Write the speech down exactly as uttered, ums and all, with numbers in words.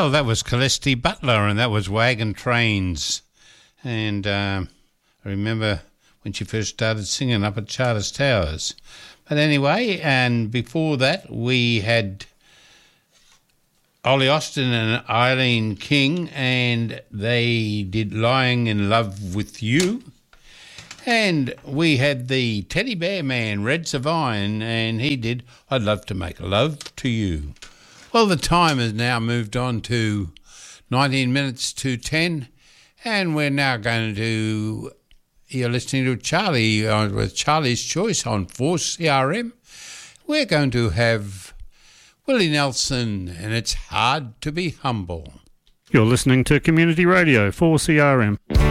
Well, that was Celeste Butler, and that was Wagon Trains. And um, I remember when she first started singing up at Charters Towers. But anyway, and before that, we had Ollie Austin and Eileen King, and they did Lying in Love with You. And we had the Teddy Bear Man, Red Savine, and he did I'd Love to Make Love to You. Well, the time has now moved on to nineteen minutes to ten, and we're now going to, you're listening to Charlie uh, with Charlie's Choice on four C R M. We're going to have Willie Nelson, and It's Hard to Be Humble. You're listening to Community Radio four C R M.